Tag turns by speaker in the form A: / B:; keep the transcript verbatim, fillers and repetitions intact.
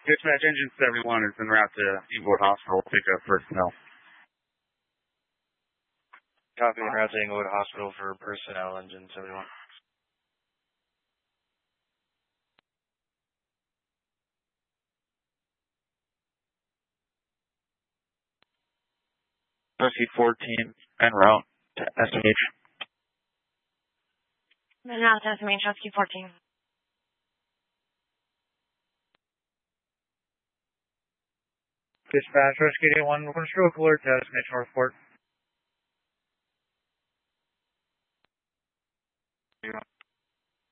A: Dispatch Engine seventy-one is en route to Inglewood Hospital. Pick up personnel.
B: Copy, en route to Inglewood Hospital for personnel, Engine seventy-one.
C: Rescue fourteen, en route to S M H.
D: En route to S M H, Rescue fourteen.
E: Dispatch, Rescue eighty-one, we're going to stroke alert to S M H Northport.